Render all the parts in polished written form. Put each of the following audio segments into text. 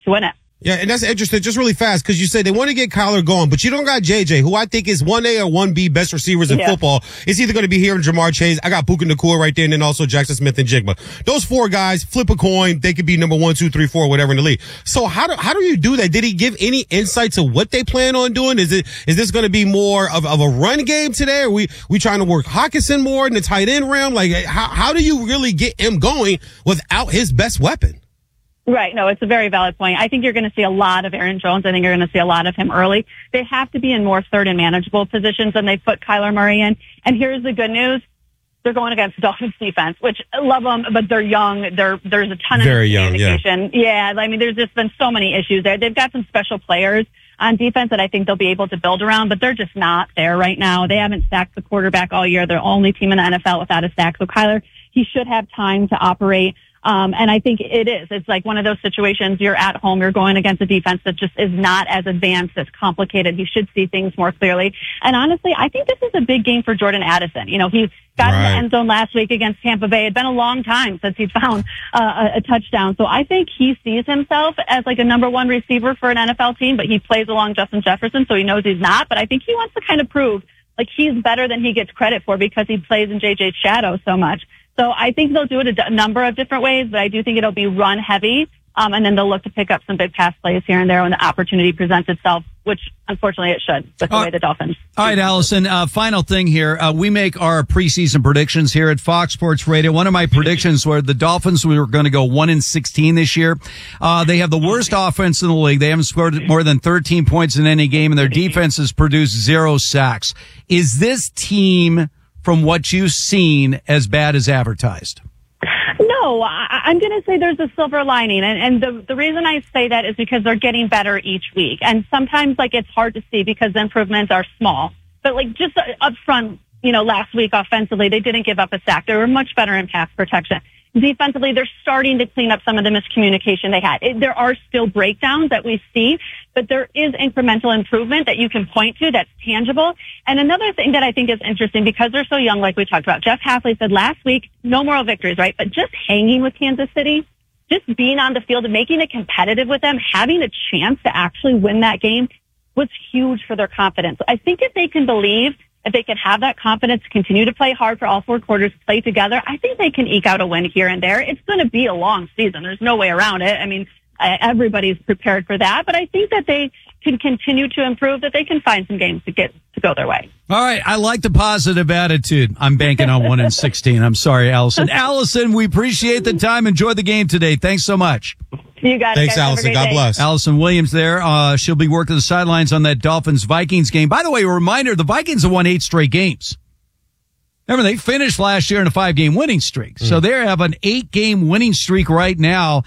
to win it. Yeah, and that's interesting. Just really fast, because you said they want to get Kyler going, but you don't got JJ, who I think is 1A or 1B best receivers in football. It's either going to be here in Jamar Chase. I got Puka Nacua right there, and then also Jackson Smith and Jigba. Those four guys, flip a coin. They could be number 1, 2, 3, 4, whatever in the league. So how do you do that? Did he give any insight to what they plan on doing? Is this going to be more of a run game today? Are we trying to work Hockenson more in the tight end realm? Like, how do you really get him going without his best weapon? Right. No, it's a very valid point. I think you're going to see a lot of Aaron Jones. I think you're going to see a lot of him early. They have to be in more third and manageable positions than they put Kyler Murray in. And here's the good news. They're going against the Dolphins defense, which I love them, but they're young. There's a ton of communication. Yeah. I mean, there's just been so many issues there. They've got some special players on defense that I think they'll be able to build around, but they're just not there right now. They haven't sacked the quarterback all year. They're the only team in the NFL without a sack. So Kyler, he should have time to operate. And I think it is. It's like one of those situations. You're at home. You're going against a defense that just is not as advanced, as complicated. He should see things more clearly. And honestly, I think this is a big game for Jordan Addison. You know, he got in the end zone last week against Tampa Bay. It'd been a long time since he'd found a touchdown. So I think he sees himself as like a number one receiver for an NFL team, but he plays along Justin Jefferson, so he knows he's not. But I think he wants to kind of prove like he's better than he gets credit for because he plays in JJ's shadow so much. So I think they'll do it a number of different ways, but I do think it'll be run heavy. And then they'll look to pick up some big pass plays here and there when the opportunity presents itself, which unfortunately it should with the way the Dolphins. All right, Allison, final thing here. We make our preseason predictions here at Fox Sports Radio. One of my predictions were the Dolphins were going to go 1-16 this year. They have the worst offense in the league. They haven't scored more than 13 points in any game, and their defense has produced 0 sacks. Is this team, from what you've seen, as bad as advertised? No, I'm going to say there's a silver lining. And the reason I say that is because they're getting better each week. And sometimes, like, it's hard to see because the improvements are small. But, like, just up front, you know, last week offensively, they didn't give up a sack. They were much better in pass protection. Defensively, they're starting to clean up some of the miscommunication they had. There are still breakdowns that we see, but there is incremental improvement that you can point to that's tangible. And another thing that I think is interesting, because they're so young, like we talked about, Jeff Hafley said last week, no moral victories, right? But just hanging with Kansas City, just being on the field and making it competitive with them, having a chance to actually win that game was huge for their confidence. I think if they can believe, if they can have that confidence, continue to play hard for all 4 quarters, play together, I think they can eke out a win here and there. It's going to be a long season. There's no way around it. I mean, everybody's prepared for that, but I think that they can continue to improve, that they can find some games to go their way. All right. I like the positive attitude. I'm banking on 1-16. I'm sorry, Allison. Allison, we appreciate the time. Enjoy the game today. Thanks so much. You got it. Thanks, Allison. God bless. Allison Williams there. She'll be working the sidelines on that Dolphins-Vikings game. By the way, a reminder, the Vikings have won 8 straight games. Remember, they finished last year in a 5-game winning streak. So they have an 8-game winning streak right now.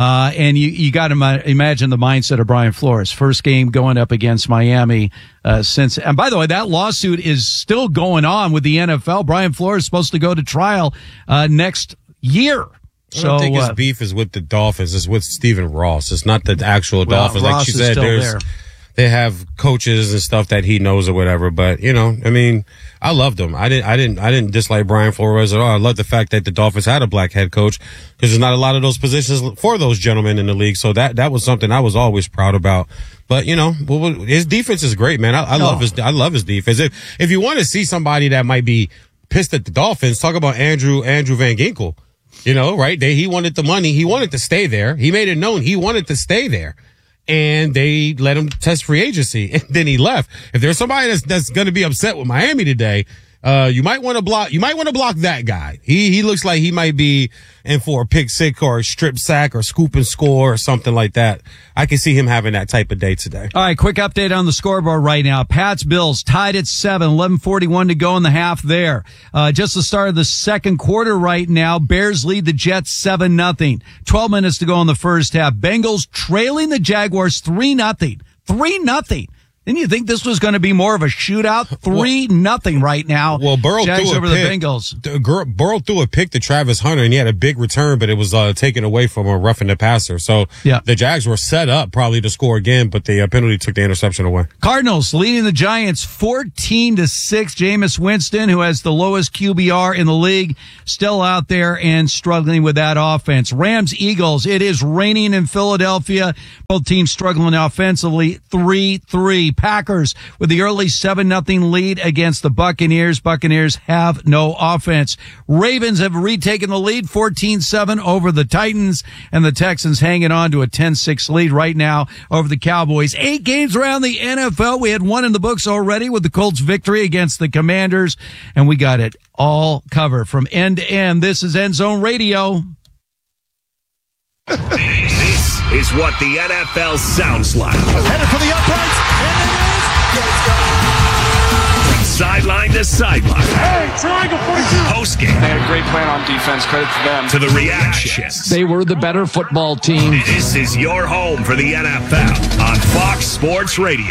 And you got to imagine the mindset of Brian Flores. First game going up against Miami since. And by the way, that lawsuit is still going on with the NFL. Brian Flores is supposed to go to trial next year. I don't think his beef is with the Dolphins. It's with Stephen Ross. It's not the actual Dolphins. Like she said, they have coaches and stuff that he knows or whatever. But, you know, I mean, I loved him. I didn't dislike Brian Flores at all. I love the fact that the Dolphins had a black head coach, because there's not a lot of those positions for those gentlemen in the league. So that was something I was always proud about. But, you know, his defense is great, man. I love his defense. If you want to see somebody that might be pissed at the Dolphins, talk about Andrew Van Ginkel. You know, right? He wanted the money. He wanted to stay there. He made it known he wanted to stay there. And they let him test free agency. And then he left. If there's somebody that's going to be upset with Miami today, you might want to block that guy. He looks like he might be in for a pick six or a strip sack or scoop and score or something like that. I can see him having that type of day today. All right, quick update on the scoreboard right now. Pats Bills tied at 7, 11:41 to go in the half there. Just the start of the second quarter right now. Bears lead the Jets 7-0. 12 minutes to go in the first half. Bengals trailing the Jaguars 3-0. 3-0. Didn't you think this was going to be more of a shootout? 3-0 right now. Well, Burrow Jags threw over a pick. the Bengals. Burrow threw a pick to Travis Hunter, and he had a big return, but it was taken away from a roughing the passer. So the Jags were set up probably to score again, but the penalty took the interception away. Cardinals leading the Giants 14-6. Jameis Winston, who has the lowest QBR in the league, still out there and struggling with that offense. Rams, Eagles. It is raining in Philadelphia. Both teams struggling offensively. 3-3. Packers with the early 7-0 lead against the Buccaneers. Buccaneers have no offense. Ravens have retaken the lead 14-7 over the Titans, and the Texans hanging on to a 10-6 lead right now over the Cowboys. 8 games around the NFL. We had one in the books already with the Colts' victory against the Commanders, and we got it all covered from end to end. This is End Zone Radio. This is what the NFL sounds like. Headed for the uprights, and it is. From sideline to sideline. Hey, triangle 42. Postgame. They had a great plan on defense. Credit to them. To the reactions. They were the better football team. This is your home for the NFL on Fox Sports Radio.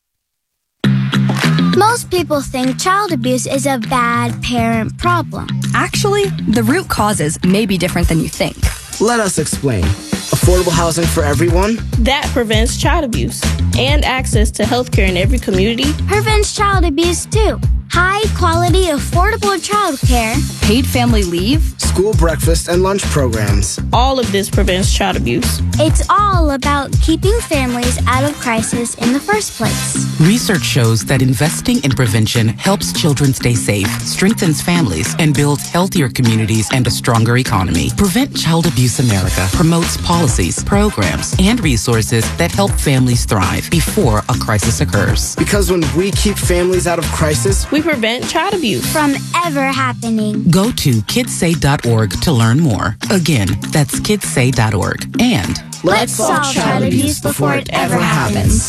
Most people think child abuse is a bad parent problem. Actually, the root causes may be different than you think. Let us explain. Affordable housing for everyone? That prevents child abuse and access to health care in every community. Prevents child abuse too. High quality, affordable child care. Paid family leave. School breakfast and lunch programs. All of this prevents child abuse. It's all about keeping families out of crisis in the first place. Research shows that investing in prevention helps children stay safe, strengthens families, and builds healthier communities and a stronger economy. Prevent Child Abuse America promotes policies, programs, and resources that help families thrive before a crisis occurs. Because when we keep families out of crisis, we prevent child abuse from ever happening. Go to kidssay.org to learn more. Again, that's kidssay.org. And let's solve child abuse before it ever happens.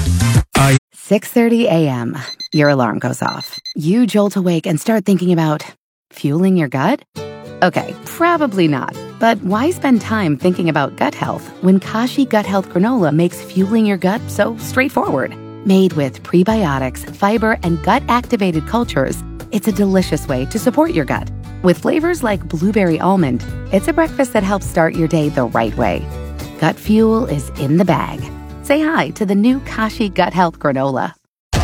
6:30 a.m. Your alarm goes off. You jolt awake and start thinking about fueling your gut? Okay, probably not. But why spend time thinking about gut health when Kashi Gut Health Granola makes fueling your gut so straightforward? Made with prebiotics, fiber, and gut-activated cultures, it's a delicious way to support your gut. With flavors like blueberry almond, it's a breakfast that helps start your day the right way. Gut fuel is in the bag. Say hi to the new Kashi Gut Health Granola.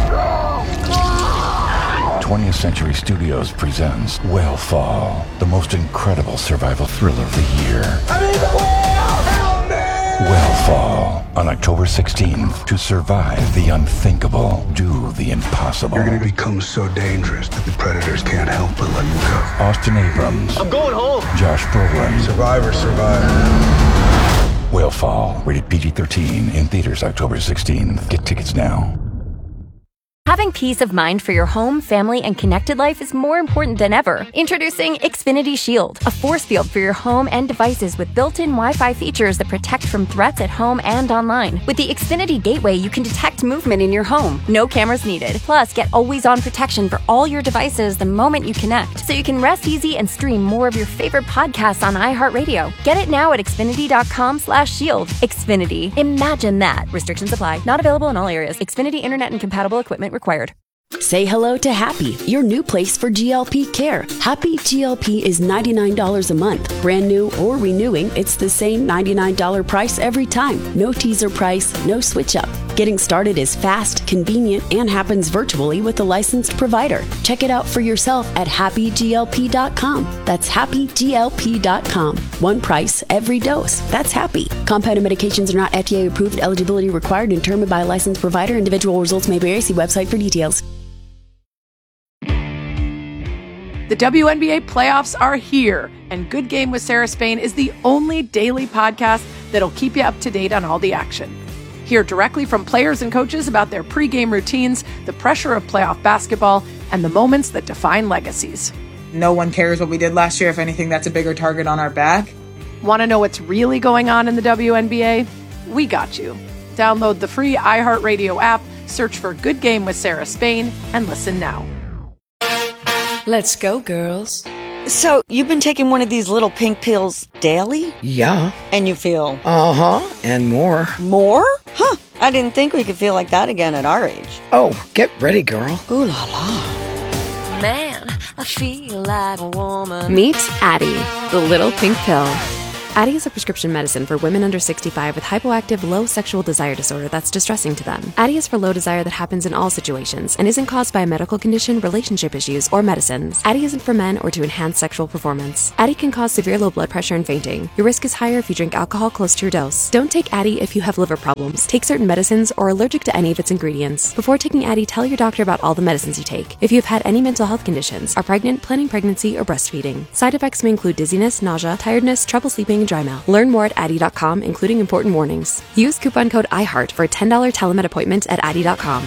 20th Century Studios presents Whale Fall, the most incredible survival thriller of the year. I need the whale! Help me! Whale Fall, on October 16th. To survive the unthinkable, do the impossible. You're going to become so dangerous that the predators can't help but let you go. Austin Abrams. I'm going home. Josh Brolin. Survivor, survivor. Whale Fall, rated PG-13, in theaters October 16th. Get tickets now. Having peace of mind for your home, family, and connected life is more important than ever. Introducing Xfinity Shield, a force field for your home and devices with built-in Wi-Fi features that protect from threats at home and online. With the Xfinity Gateway, you can detect movement in your home. No cameras needed. Plus, get always-on protection for all your devices the moment you connect, so you can rest easy and stream more of your favorite podcasts on iHeartRadio. Get it now at Xfinity.com/shield. Xfinity. Imagine that. Restrictions apply. Not available in all areas. Xfinity Internet and compatible equipment required. Say hello to Happy, your new place for GLP care. Happy GLP is $99 a month. Brand new or renewing, it's the same $99 price every time. No teaser price, no switch up. Getting started is fast, convenient, and happens virtually with a licensed provider. Check it out for yourself at happyglp.com. That's happyglp.com. One price, every dose. That's Happy. Compounded medications are not FDA approved. Eligibility required and determined by a licensed provider. Individual results may vary. See website for details. The WNBA playoffs are here, and Good Game with Sarah Spain is the only daily podcast that'll keep you up to date on all the action. Hear directly from players and coaches about their pregame routines, the pressure of playoff basketball, and the moments that define legacies. No one cares what we did last year. If anything, that's a bigger target on our back. Want to know what's really going on in the WNBA? We got you. Download the free iHeartRadio app, search for Good Game with Sarah Spain, and listen now. Let's go, girls. So, you've been taking one of these little pink pills daily? Yeah. And you feel? Uh-huh, and more. More? Huh. I didn't think we could feel like that again at our age. Oh, get ready, girl. Ooh la la. Man, I feel like a woman. Meet Addie, the little pink pill. Addie is a prescription medicine for women under 65 with hypoactive, low sexual desire disorder that's distressing to them. Addie is for low desire that happens in all situations and isn't caused by a medical condition, relationship issues, or medicines. Addie isn't for men or to enhance sexual performance. Addie can cause severe low blood pressure and fainting. Your risk is higher if you drink alcohol close to your dose. Don't take Addie if you have liver problems, take certain medicines, or are allergic to any of its ingredients. Before taking Addie, tell your doctor about all the medicines you take. If you have had any mental health conditions, are pregnant, planning pregnancy, or breastfeeding. Side effects may include dizziness, nausea, tiredness, trouble sleeping, and dry mouth. Learn more at Addie.com, including important warnings. Use coupon code IHEART for a $10 telemed appointment at Addie.com.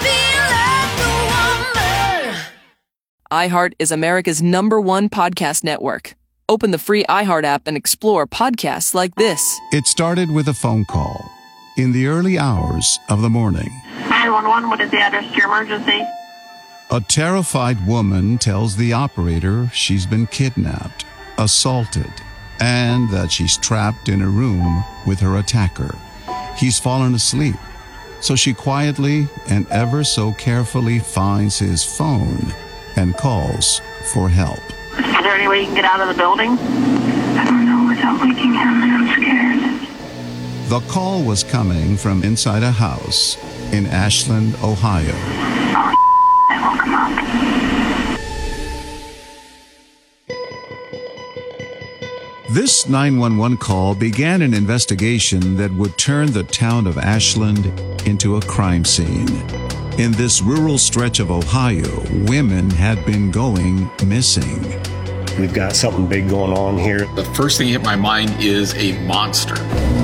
iHeart is America's #1 podcast network. Open the free iHeart app and explore podcasts like this. It started with a phone call in the early hours of the morning. 911, what is the address to your emergency? A terrified woman tells the operator she's been kidnapped, assaulted, and that she's trapped in a room with her attacker. He's fallen asleep, so she quietly and ever so carefully finds his phone and calls for help. Is there any way you can get out of the building? I don't know without waking him, and I'm scared. The call was coming from inside a house in Ashland, Ohio. I woke him up. This 911 call began an investigation that would turn the town of Ashland into a crime scene. In this rural stretch of Ohio, women had been going missing. We've got something big going on here. The first thing that hit my mind is a monster.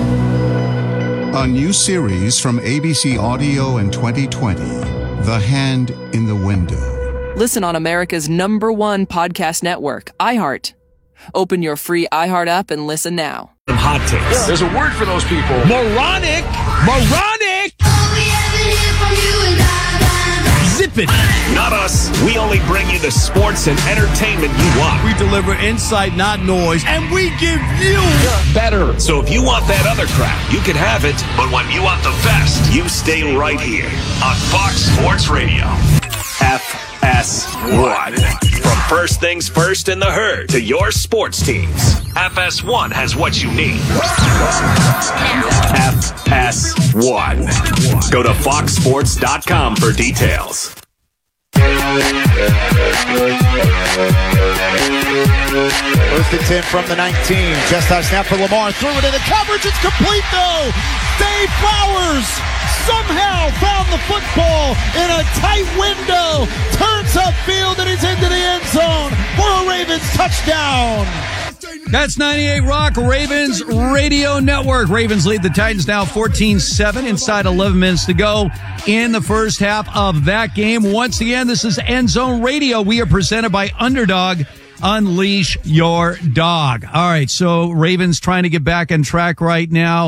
A new series from ABC Audio in 2020, The Hand in the Window. Listen on America's #1 podcast network, iHeart. Open your free iHeart app and listen now. Some hot takes. There's a word for those people. Moronic! Moronic! Zip it! Not us. We only bring you the sports and entertainment you want. We deliver insight, not noise, and we give you better. So if you want that other crap, you can have it. But when you want the best, you stay right here on Fox Sports Radio. FS1. From first things first in the herd to your sports teams, FS1 has what you need. FS1. Go to foxsports.com for details. First and 10 from the 19. Just out snap for Lamar. Threw it in the coverage. It's complete though. Dave Flowers somehow found the football in a tight window. Turns upfield and he's into the end zone for a Ravens touchdown. That's 98 Rock, Ravens Radio Network. Ravens lead the Titans now 14-7 inside 11 minutes to go in the first half of that game. Once again, this is End Zone Radio. We are presented by Underdog. Unleash your dog. All right, so Ravens trying to get back on track right now.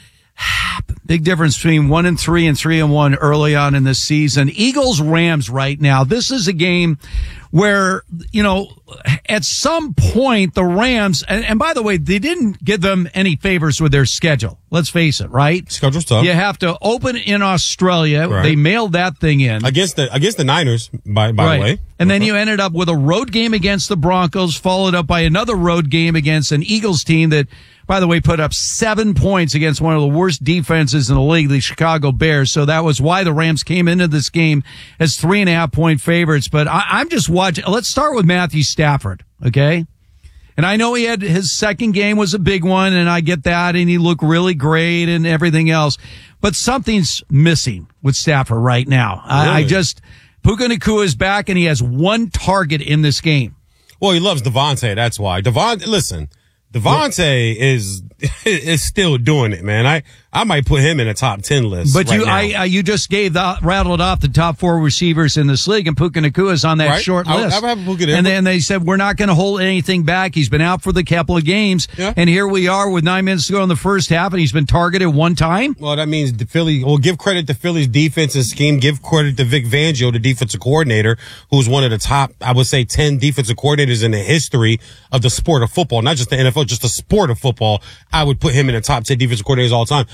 Big difference between 1-3 and 3-1 early on in this season. Eagles Rams right now. This is a game where, you know, at some point the Rams, and by the way, they didn't give them any favors with their schedule. Let's face it, right? Schedule's tough. You have to open in Australia. Right. They mailed that thing in. Against the Niners, by the way. And then you ended up with a road game against the Broncos, followed up by another road game against an Eagles team that, by the way, put up 7 points against one of the worst defenses in the league, the Chicago Bears. So that was why the Rams came into this game as 3.5-point favorites. But I'm just watching. Let's start with Matthew Stafford, okay? And I know he had his second game was a big one, and I get that, and he looked really great and everything else. But something's missing with Stafford right now. Really? Puka Nacua is back, and he has one target in this game. Well, he loves Devontae. That's why. Devontae is still doing it, man. I might put him in a top 10 list. But right you just rattled off the top 4 receivers in this league, and Puka Nacua is on that short list. I have Puka and then they said, we're not going to hold anything back. He's been out for the couple of games. Yeah. And here we are with 9 minutes to go in the first half, and he's been targeted one time. Well, that means give credit to Philly's defense and scheme. Give credit to Vic Fangio, the defensive coordinator, who's one of the top, I would say, 10 defensive coordinators in the history of the sport of football. Not just the NFL, just the sport of football. I would put him in the top 10 defensive coordinators all the time.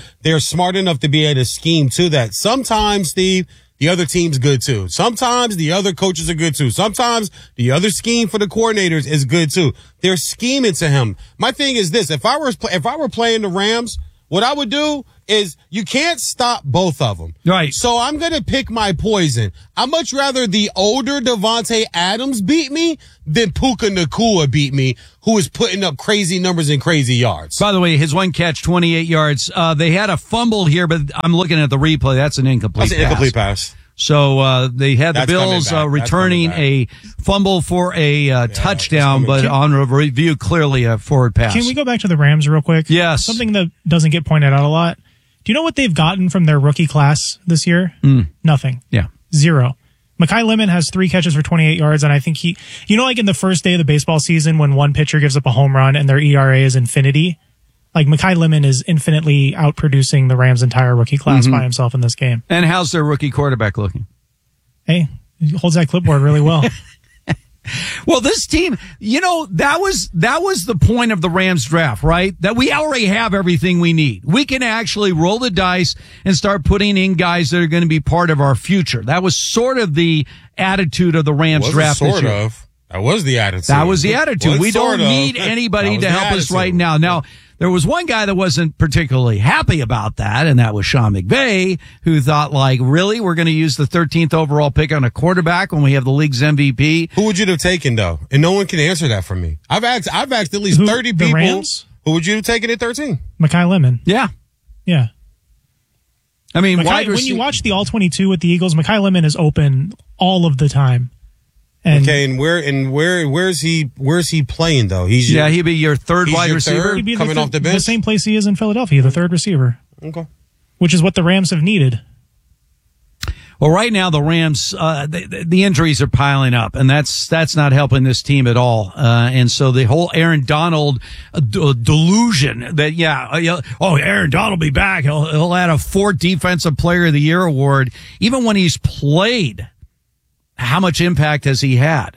they're smart enough to be able to scheme to that. Sometimes, Steve, the other team's good too. Sometimes the other coaches are good too. Sometimes the other scheme for the coordinators is good too. They're scheming to him. My thing is this: if I were playing the Rams, what I would do is you can't stop both of them. Right. So I'm going to pick my poison. I'd much rather the older Devontae Adams beat me than Puka Nacua beat me, who is putting up crazy numbers and crazy yards. By the way, his one catch, 28 yards. They had a fumble here, but I'm looking at the replay. That's an incomplete pass. That's an incomplete pass. So they had the Bills returning a fumble for a touchdown, but on review, clearly a forward pass. Can we go back to the Rams real quick? Yes. Something that doesn't get pointed out a lot. Do you know what they've gotten from their rookie class this year? Nothing. Yeah. 0. Mekhi Lemon has 3 catches for 28 yards, and I think like in the first day of the baseball season when one pitcher gives up a home run and their ERA is infinity, like Mekhi Lemon is infinitely outproducing the Rams' entire rookie class by himself in this game. And how's their rookie quarterback looking? Hey, he holds that clipboard really well. Well, this team, that was the point of the Rams draft, right? That we already have everything we need. We can actually roll the dice and start putting in guys that are going to be part of our future. That was sort of the attitude of the Rams draft this year. That was the attitude. That was the attitude. We don't need anybody to help us right now. Now, there was one guy that wasn't particularly happy about that, and that was Sean McVay, who thought, really, we're going to use the 13th overall pick on a quarterback when we have the league's MVP? Who would you have taken, though? And no one can answer that for me. I've asked at least 30 people. Rams? Who would you have taken at 13? Mekhi Lemon. Yeah. Yeah. I mean, when you watch the All-22 with the Eagles, Mekhi Lemon is open all of the time. And where's he playing though? He'd be your third wide receiver. He'd be coming off the bench. The same place he is in Philadelphia, the third receiver. Okay. Which is what the Rams have needed. Well, right now the Rams, the injuries are piling up, and that's not helping this team at all. And so the whole Aaron Donald delusion that Aaron Donald will be back. He'll add a 4th Defensive Player of the Year award, even when he's played. How much impact has he had?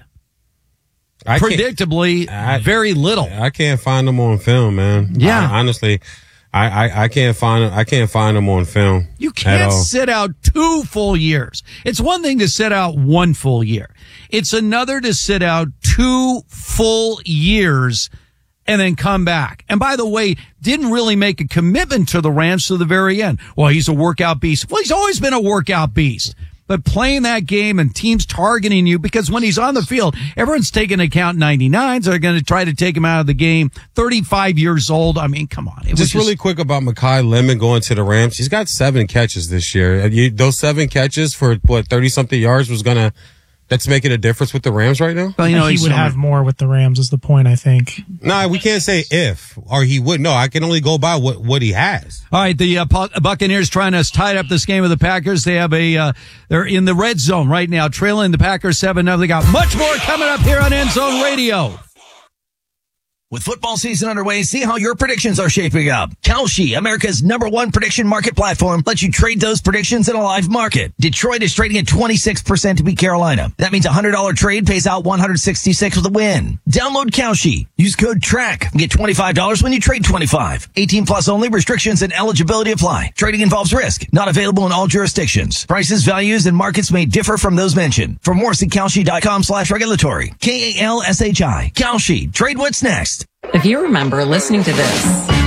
Predictably, very little. I can't find him on film, man. Yeah, honestly, I can't find him on film. You can't sit out 2 full years. It's one thing to sit out 1 full year. It's another to sit out 2 full years and then come back. And by the way, didn't really make a commitment to the Rams to the very end. Well, he's a workout beast. Well, he's always been a workout beast. But playing that game and teams targeting you, because when he's on the field, everyone's taking account 99s. They're going to try to take him out of the game. 35 years old. I mean, come on. Just really quick about Mekhi Lemon going to the Rams. He's got 7 catches this year. Those 7 catches for 30-something yards that's making a difference with the Rams right now? Well, he would have more with the Rams is the point, I think. No, we can't say if, or he would. No, I can only go by what he has. All right, the Buccaneers trying to tie up this game with the Packers. They have they're in the red zone right now, trailing the Packers 7-0. They got much more coming up here on End Zone Radio. With football season underway, see how your predictions are shaping up. Kalshi, America's #1 prediction market platform, lets you trade those predictions in a live market. Detroit is trading at 26% to beat Carolina. That means a $100 trade pays out $166 with a win. Download Kalshi. Use code TRACK and get $25 when you trade 25. 18 plus only. Restrictions and eligibility apply. Trading involves risk. Not available in all jurisdictions. Prices, values, and markets may differ from those mentioned. For more, see Kalshi.com/regulatory. KALSHI. Kalshi. Trade what's next. If you remember listening to this,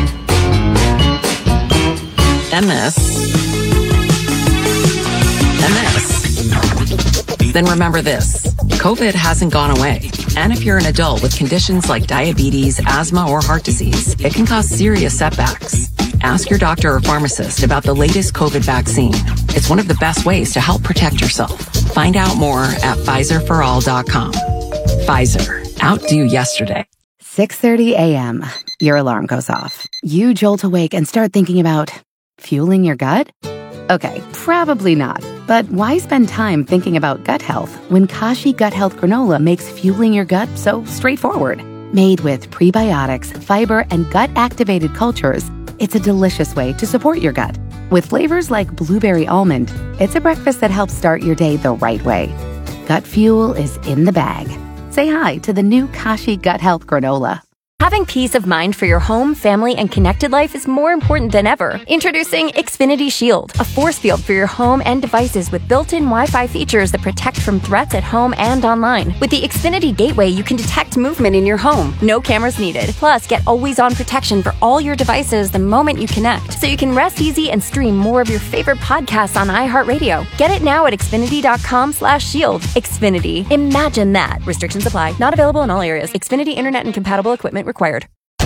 then remember this. COVID hasn't gone away. And if you're an adult with conditions like diabetes, asthma, or heart disease, it can cause serious setbacks. Ask your doctor or pharmacist about the latest COVID vaccine. It's one of the best ways to help protect yourself. Find out more at PfizerForAll.com. Pfizer. Outdo yesterday. 6:30 a.m. Your alarm goes off. You jolt awake and start thinking about fueling your gut? Okay, probably not. But why spend time thinking about gut health when Kashi Gut Health Granola makes fueling your gut so straightforward? Made with prebiotics, fiber, and gut-activated cultures, it's a delicious way to support your gut. With flavors like blueberry almond, it's a breakfast that helps start your day the right way. Gut fuel is in the bag. Say hi to the new Kashi Gut Health Granola. Having peace of mind for your home, family, and connected life is more important than ever. Introducing Xfinity Shield, a force field for your home and devices with built-in Wi-Fi features that protect from threats at home and online. With the Xfinity Gateway, you can detect movement in your home. No cameras needed. Plus, get always-on protection for all your devices the moment you connect, so you can rest easy and stream more of your favorite podcasts on iHeartRadio. Get it now at Xfinity.com/shield. Xfinity. Imagine that. Restrictions apply. Not available in all areas. Xfinity Internet and compatible equipment required.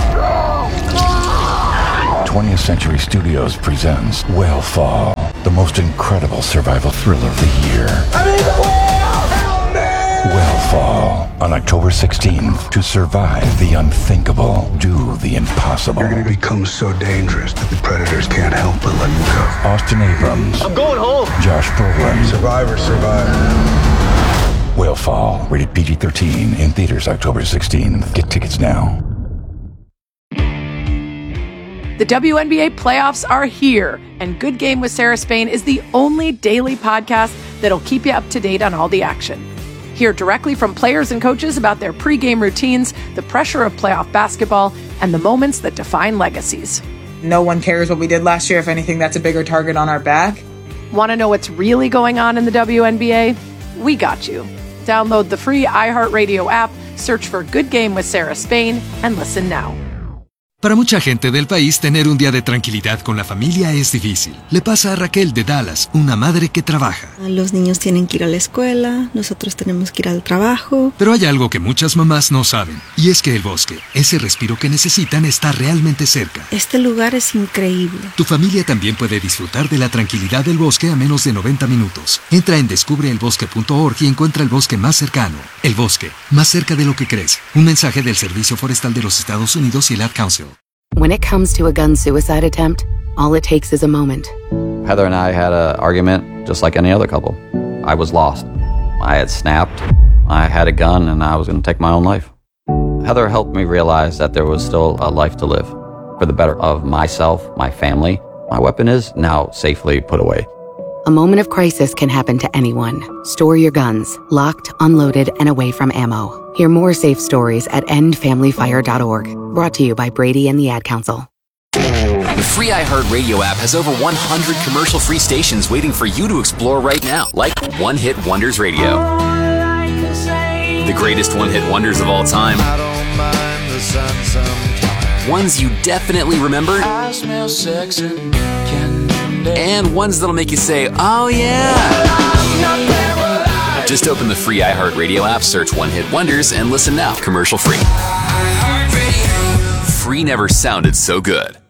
20th Century Studios presents Whale the most incredible survival thriller of the year. Whale on October 16th. To survive the unthinkable, do the impossible. You're going to become so dangerous that the predators can't help but let you go. Austin Abrams. I'm going home. Josh Brolin. Survivor. Whale, rated PG-13, in theaters October 16th. Get tickets now. The WNBA playoffs are here, and Good Game with Sarah Spain is the only daily podcast that'll keep you up to date on all the action. Hear directly from players and coaches about their pregame routines, the pressure of playoff basketball, and the moments that define legacies. No one cares what we did last year. If anything, that's a bigger target on our back. Want to know what's really going on in the WNBA? We got you. Download the free iHeartRadio app, search for Good Game with Sarah Spain, and listen now. Para mucha gente del país, tener un día de tranquilidad con la familia es difícil. Le pasa a Raquel de Dallas, una madre que trabaja. Los niños tienen que ir a la escuela, nosotros tenemos que ir al trabajo. Pero hay algo que muchas mamás no saben, y es que el bosque, ese respiro que necesitan, está realmente cerca. Este lugar es increíble. Tu familia también puede disfrutar de la tranquilidad del bosque a menos de 90 minutos. Entra en descubreelbosque.org y encuentra el bosque más cercano. El bosque, más cerca de lo que crees. Un mensaje del Servicio Forestal de los Estados Unidos y el Ad Council. When it comes to a gun suicide attempt, all it takes is a moment. Heather and I had an argument just like any other couple. I was lost. I had snapped. I had a gun and I was going to take my own life. Heather helped me realize that there was still a life to live for the better of myself, my family. My weapon is now safely put away. A moment of crisis can happen to anyone. Store your guns, locked, unloaded, and away from ammo. Hear more safe stories at endfamilyfire.org. Brought to you by Brady and the Ad Council. The free iHeartRadio app has over 100 commercial-free stations waiting for you to explore right now, like One Hit Wonders Radio. The greatest one-hit wonders of all time. I don't mind the sun sometimes. Ones you definitely remember. I smell sex and ones that'll make you say, oh yeah. Just open the free iHeartRadio app, search One Hit Wonders, and listen now, commercial free. Free never sounded so good.